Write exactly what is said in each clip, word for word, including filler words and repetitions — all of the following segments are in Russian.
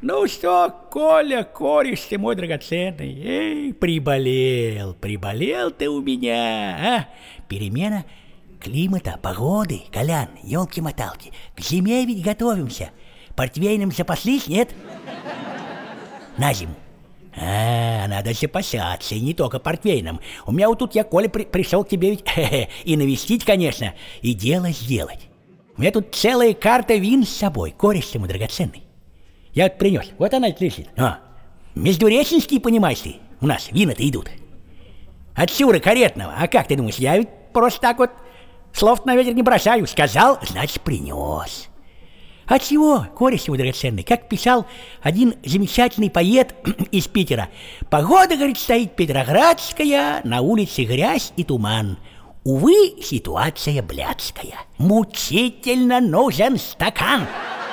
Ну что, Коля, кореш ты мой драгоценный, эй, приболел, приболел ты у меня, а? Перемена климата, погоды, Колян, елки-моталки, к зиме ведь готовимся. Портвейном запаслись, нет? На зиму. А, надо запасаться, и не только портвейном. У меня вот тут я, Коля, при пришел к тебе ведь и навестить, конечно, и дело сделать. У меня тут целая карта вин с собой, кореш ты мой драгоценный. Я вот принес, вот она лежит. А, междуреченские, понимаешь ты, у нас вина-то идут. От Сюры Каретного, а как ты думаешь, я ведь просто так вот слов на ветер не бросаю. Сказал, значит принес. А чего, кореш его драгоценный, как писал один замечательный поэт из Питера. Погода, говорит, стоит петроградская, на улице грязь и туман. Увы, ситуация блядская. Мучительно нужен стакан.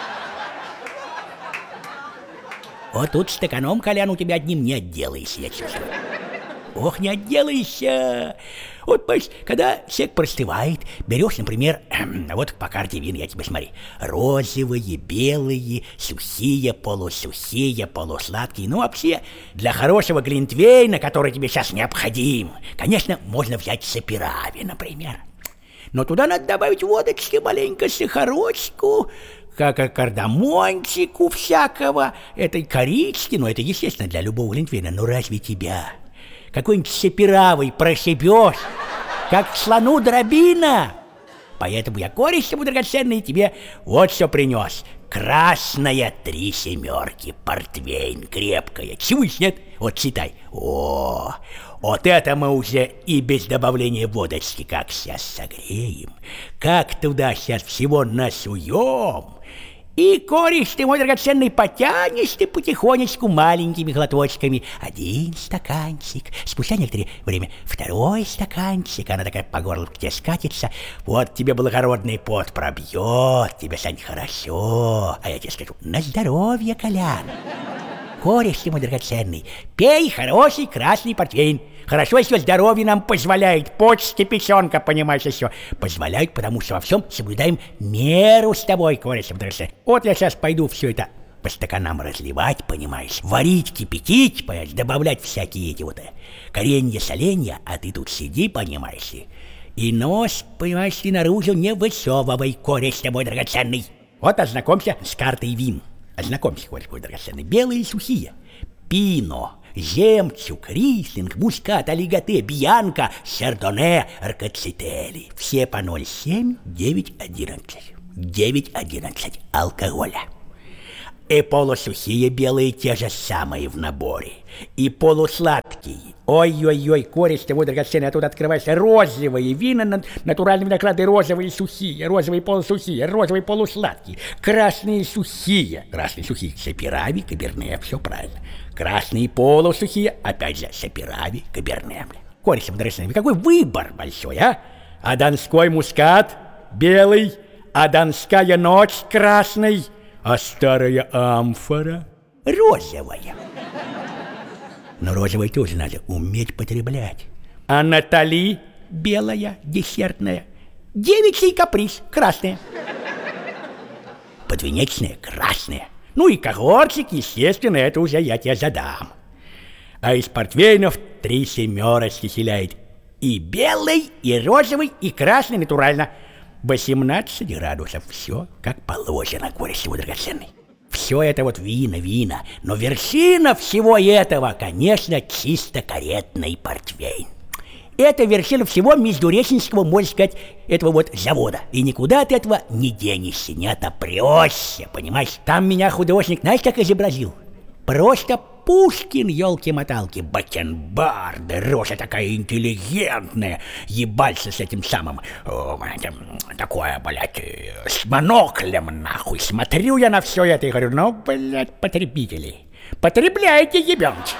Вот тут стаканом, Колян, у тебя одним не отделаешься, я чувствую. Ох, не отделаешься. Вот, понимаешь, когда человек простывает, берешь, например, вот по карте вин, я тебе смотри, розовые, белые, сухие, полусухие, полусладкие. Ну, вообще, для хорошего глинтвейна, который тебе сейчас необходим, конечно, можно взять сапирави, например. Но туда надо добавить водочки, маленько сахарочку, как кардамончику всякого, этой корички, ну это естественно для любого глинтвейна, но разве тебя какой-нибудь сапиравой прошибешь, как слону дробина? Поэтому я, кореш ты мой драгоценный, тебе вот что принес. Красная три семерки, портвейн, крепкая. Чуешь, нет? Вот читай. О, вот это мы уже и без добавления водочки как сейчас согреем, как туда сейчас всего насуем. И, кореш ты мой драгоценный, потянешь ты потихонечку маленькими глоточками. Один стаканчик, спустя некоторое время второй стаканчик, она такая по горлу к тебе скатится. Вот тебе благородный пот пробьет, тебе станет хорошо. А я тебе скажу, на здоровье, Колян. Кореш ты мой драгоценный, пей хороший красный портвейн. Хорошо, если здоровье нам позволяет, почки, печенка, понимаешь, еще позволяют, потому что во всем соблюдаем меру с тобой, кореш ты мой драгоценный. Вот я сейчас пойду все это по стаканам разливать, понимаешь, варить, кипятить, понимаешь, добавлять всякие эти вот коренья, соленья, а ты тут сиди, понимаешь, и нос, понимаешь, ты наружу не высовывай, кореш ты мой драгоценный. Вот ознакомься с картой вин. Ознакомься, кореш мой драгоценный. Белые сухие. Пино, жемчуг, рислинг, мускат, олиготе, бьянка, шардоне, аркацители. Все по ноль семь, девять одиннадцать. девять одиннадцать алкоголя. И полусухие белые те же самые в наборе. И полусладкие. Ой-ой-ой, кореш ты мой драгоценный, а тут открываются розовые вина, натуральные винограды, розовые сухие, розовые полусухие, розовые полусладкие, красные сухие, красные сухие, сапирави, каберне, все правильно. Красные полусухие, опять же, сапирави, каберне. Кореш ты мой драгоценный, какой выбор большой, а? А донской мускат белый, а донская ночь красный, а старая амфора розовая. Но розовой тоже надо уметь потреблять. А Натали белая, десертная. Девичий каприз красная. Подвенечная красная. Ну и когортик, естественно, это уже я тебе задам. А из портвейнов три семерочки селяет. И белый, и розовый, и красный натурально. восемнадцать градусов. Все как положено, кореш его драгоценный. Все это вот вина, вина. Но вершина всего этого, конечно, чисто каретный портвейн. Это вершина всего междуреченского, можно сказать, этого вот завода. И никуда от этого не денешься, не отопрешься, понимаешь? Там меня художник, знаешь, как изобразил? Просто Пушкин, елки-моталки, бакенбарды, рожа такая интеллигентная, ебался с этим самым, о, такое, блядь, с моноклем, нахуй. Смотрю я на все это и говорю, ну, блядь, потребители, потребляйте, ебенки.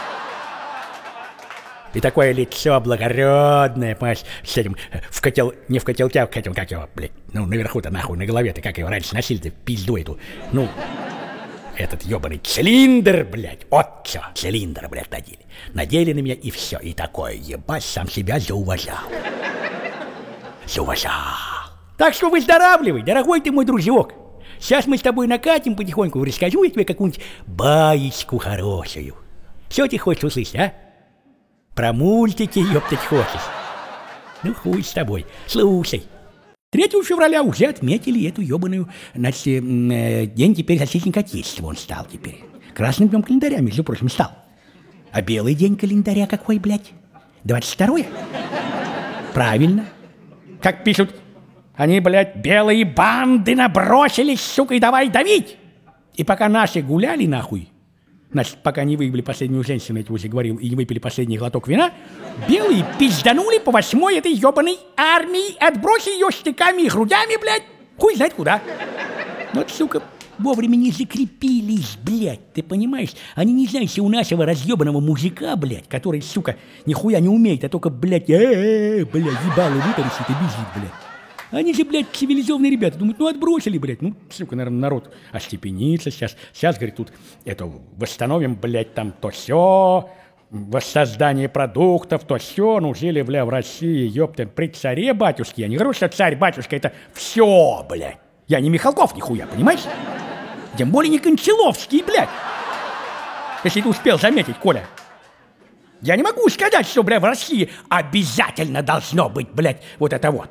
И такое лицо благородное, понимаешь, с этим, в котел, не в котелке, а в котел, как его, блядь, ну, наверху-то, нахуй, на голове-то, как его раньше носили-то, пизду эту, ну... Этот ебаный цилиндр, блядь, вот все, цилиндр, блядь, надели. Надели на меня и все, и такое, ебать, сам себя зауважал. Зауважал. Так что выздоравливай, дорогой ты мой дружок. Сейчас мы с тобой накатим потихоньку, расскажу я тебе какую-нибудь баечку хорошую. Все ты хочешь услышать, а? Про мультики, ёптать, хочешь. Ну, хуй с тобой. Слушай. третьего февраля уже отметили эту ёбаную, значит, э, день теперь защитника Отечества он стал теперь. Красным днем календаря, между прочим, стал. А белый день календаря какой, блядь? двадцать второе? Правильно. Как пишут, они, блядь, белые банды набросились, сука, и давай давить. И пока наши гуляли, нахуй, значит, пока не выебли последнюю женщину, я тебе уже говорил, и не выпили последний глоток вина, белые пизданули по восьмой этой ебаной армии, отбросили ее штыками и грудями, блядь, хуй знает куда. Вот, сука, вовремя не закрепились, блядь, ты понимаешь? Они не знают, что у нашего разъебанного мужика, блядь, который, сука, нихуя не умеет, а только, блядь, э-э-э, блядь, ебало вытаращит и бежит, блядь. Они же, блядь, цивилизованные ребята. Думают, ну отбросили, блядь. Ну, сука, наверное, народ остепенится сейчас. Сейчас, говорит, тут это восстановим, блядь, там то все, воссоздание продуктов, то все. Ну, жили, бля, в России, ёптен, при царе батюшке. Я не говорю, что царь-батюшка это все, блядь. Я не Михалков нихуя, понимаешь? Тем более не Кончаловский, блядь. Если ты успел заметить, Коля. Я не могу сказать, что, бля, в России обязательно должно быть, блядь, вот это вот.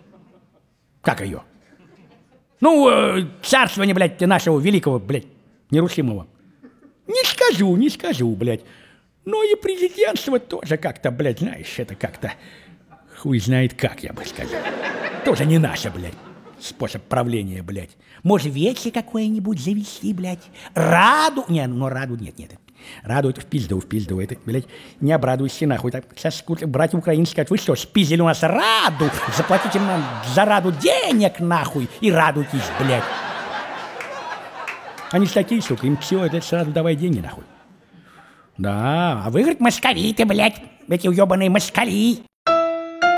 Как ее? Ну, э, царствование, блядь, нашего великого, блядь, нерушимого. Не скажу, не скажу, блядь. Но и президентство тоже как-то, блядь, знаешь, это как-то хуй знает как, я бы сказал. Тоже не наше, блядь, способ правления, блядь. Может, вече какое-нибудь завести, блядь? Раду? Не, ну раду нет, нет. Раду это в пизду, в пизду, это, блядь, не обрадуйся нахуй. Так, сейчас братья украинцы скажут, вы что, спиздили у нас Раду? Заплатите нам за Раду денег, нахуй, и радуйтесь, блядь. Они ж такие, сука, им все, это сразу давай деньги, нахуй. Да, а вы, говорит, московиты, блядь, эти уебаные москали.